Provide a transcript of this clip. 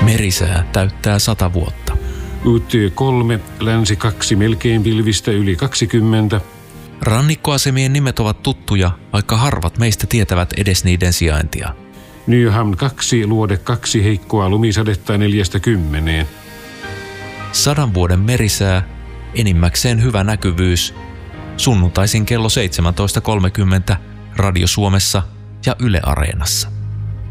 Merisää täyttää 100 vuotta. UT3, länsi 2 melkein pilvistä yli 20. Rannikkoasemien nimet ovat tuttuja, vaikka harvat meistä tietävät edes niiden sijaintia. Nyhamn 2, luode 2, heikkoa lumisadetta 4–10. 100 vuoden merisää, enimmäkseen hyvä näkyvyys. Sunnuntaisin kello 17.30 Radio Suomessa ja Yle Areenassa.